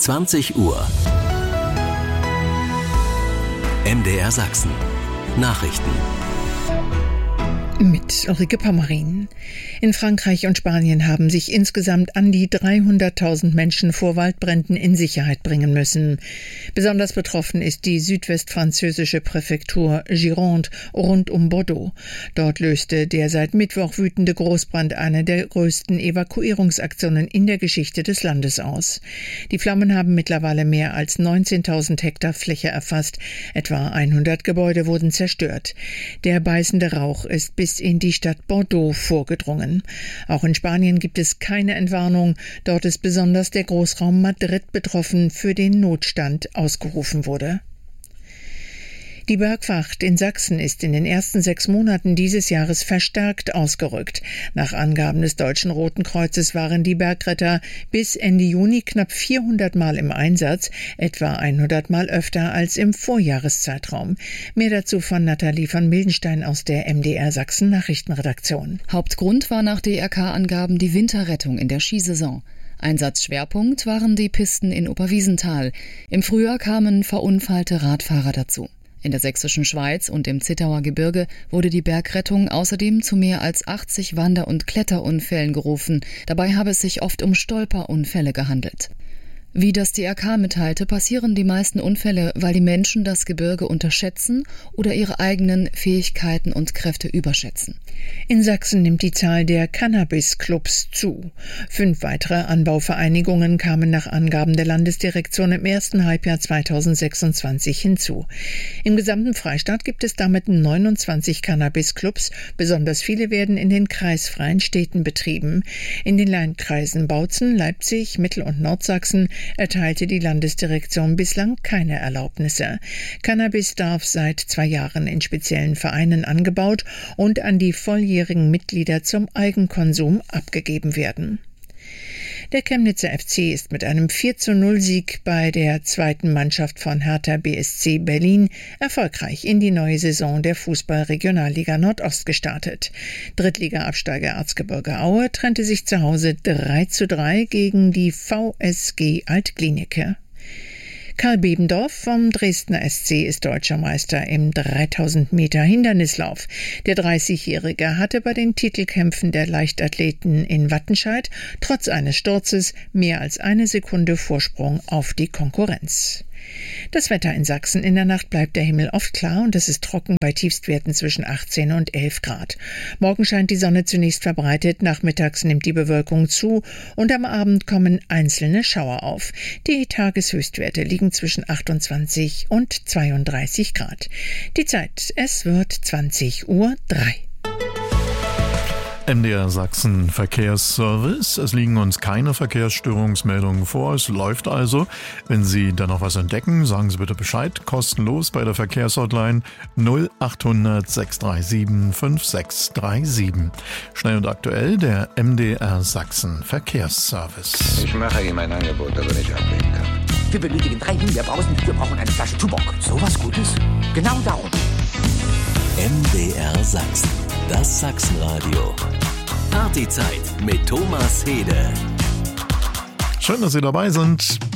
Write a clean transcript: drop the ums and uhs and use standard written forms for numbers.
20 Uhr. MDR Sachsen. Nachrichten. Mit Ulrike Pommerin. In Frankreich und Spanien haben sich insgesamt an die 300.000 Menschen vor Waldbränden in Sicherheit bringen müssen. Besonders betroffen ist die südwestfranzösische Präfektur Gironde rund um Bordeaux. Dort löste der seit Mittwoch wütende Großbrand eine der größten Evakuierungsaktionen in der Geschichte des Landes aus. Die Flammen haben mittlerweile mehr als 19.000 Hektar Fläche erfasst. Etwa 100 Gebäude wurden zerstört. Der beißende Rauch ist bis in die Stadt Bordeaux vorgedrungen. Auch in Spanien gibt es keine Entwarnung. Dort ist besonders der Großraum Madrid betroffen, für den Notstand ausgerufen wurde. Die Bergwacht in Sachsen ist in den ersten 6 Monaten dieses Jahres verstärkt ausgerückt. Nach Angaben des Deutschen Roten Kreuzes waren die Bergretter bis Ende Juni knapp 400 Mal im Einsatz, etwa 100 Mal öfter als im Vorjahreszeitraum. Mehr dazu von Nathalie von Mildenstein aus der MDR Sachsen Nachrichtenredaktion. Hauptgrund war nach DRK-Angaben die Winterrettung in der Skisaison. Einsatzschwerpunkt waren die Pisten in Oberwiesenthal. Im Frühjahr kamen verunfallte Radfahrer dazu. In der sächsischen Schweiz und im Zittauer Gebirge wurde die Bergrettung außerdem zu mehr als 80 Wander- und Kletterunfällen gerufen. Dabei habe es sich oft um Stolperunfälle gehandelt. Wie das DRK mitteilte, passieren die meisten Unfälle, weil die Menschen das Gebirge unterschätzen oder ihre eigenen Fähigkeiten und Kräfte überschätzen. In Sachsen nimmt die Zahl der Cannabis-Clubs zu. 5 weitere Anbauvereinigungen kamen nach Angaben der Landesdirektion im ersten Halbjahr 2026 hinzu. Im gesamten Freistaat gibt es damit 29 Cannabis-Clubs. Besonders viele werden in den kreisfreien Städten betrieben. In den Landkreisen Bautzen, Leipzig, Mittel- und Nordsachsen erteilte die Landesdirektion bislang keine Erlaubnisse. Cannabis darf seit 2 Jahren in speziellen Vereinen angebaut und an die volljährigen Mitglieder zum Eigenkonsum abgegeben werden. Der Chemnitzer FC ist mit einem 4:0-Sieg bei der zweiten Mannschaft von Hertha BSC Berlin erfolgreich in die neue Saison der Fußball-Regionalliga Nordost gestartet. Drittliga-Absteiger Erzgebirge Aue trennte sich zu Hause 3:3 gegen die VSG Alt-Glienicke. Karl Bebendorf vom Dresdner SC ist Deutscher Meister im 3000 Meter Hindernislauf. Der 30-Jährige hatte bei den Titelkämpfen der Leichtathleten in Wattenscheid trotz eines Sturzes mehr als 1 Sekunde Vorsprung auf die Konkurrenz. Das Wetter in Sachsen: in der Nacht bleibt der Himmel oft klar und es ist trocken bei Tiefstwerten zwischen 18 und 11 Grad. Morgen scheint die Sonne zunächst verbreitet, nachmittags nimmt die Bewölkung zu und am Abend kommen einzelne Schauer auf. Die Tageshöchstwerte liegen zwischen 28 und 32 Grad. Die Zeit: es wird 20:03 Uhr. MDR Sachsen Verkehrsservice. Es liegen uns keine Verkehrsstörungsmeldungen vor. Es läuft also. Wenn Sie da noch was entdecken, sagen Sie bitte Bescheid. Kostenlos bei der Verkehrshotline 0800 637 5637. Schnell und aktuell der MDR Sachsen Verkehrsservice. Ich mache ihm ein Angebot, das er nicht ablehnen kann. Wir benötigen 3 Himbeerbrausen. Wir brauchen eine Flasche Tuborg. So was Gutes? Genau darum. MDR Sachsen. Das Sachsenradio. Partyzeit mit Thomas Hede. Schön, dass Sie dabei sind.